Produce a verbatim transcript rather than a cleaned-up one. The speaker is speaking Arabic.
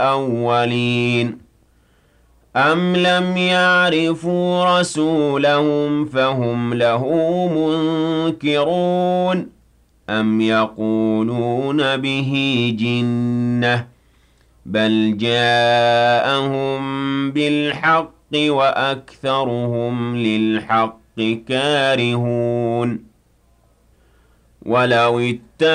الأولين أم لم يعرفوا رسولهم فهم له منكرون أم يقولون به جنة بل جاءهم بالحق وأكثرهم للحق كارهون ولو